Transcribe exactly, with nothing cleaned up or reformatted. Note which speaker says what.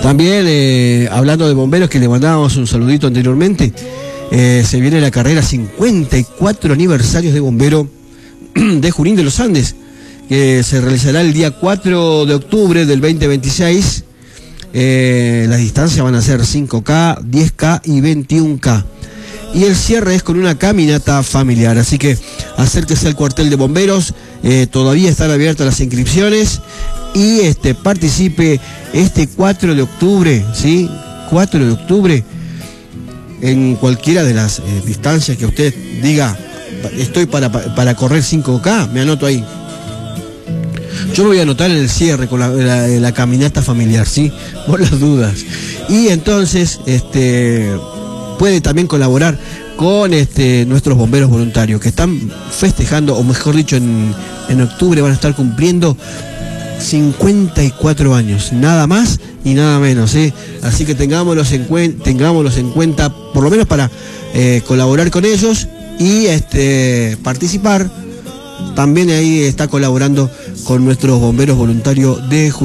Speaker 1: También, eh, hablando de bomberos, que le mandábamos un saludito anteriormente, eh, se viene la carrera cincuenta y cuatro aniversarios de bombero de Junín de los Andes, que se realizará el día cuatro de octubre del veinte veintiséis. Eh, las distancias van a ser cinco K, diez K y veintiuno K. Y el cierre es con una caminata familiar, así que acérquese al cuartel de bomberos, eh, todavía están abiertas las inscripciones y este participe este cuatro de octubre, ¿sí? cuatro de octubre, en cualquiera de las eh, distancias que usted diga, estoy para, para correr cinco K, me anoto ahí. Yo me voy a anotar en el cierre con la, la, la caminata familiar, ¿sí? Por las dudas. Y entonces, este... puede también colaborar con este, nuestros bomberos voluntarios que están festejando, o mejor dicho, en, en octubre van a estar cumpliendo cincuenta y cuatro años, nada más y nada menos, ¿eh? Así que tengámoslos en, cuen tengámoslos en cuenta, por lo menos para eh, colaborar con ellos y este, participar. También ahí está colaborando con nuestros bomberos voluntarios de Junín.